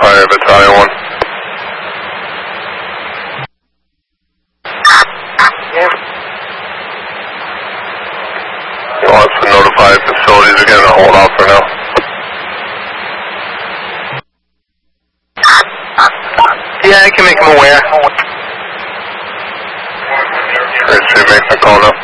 Fire Battalion 1. He wants to notify facilities again to hold off for now. Yeah, I can make him aware. Alright, so you make the call now.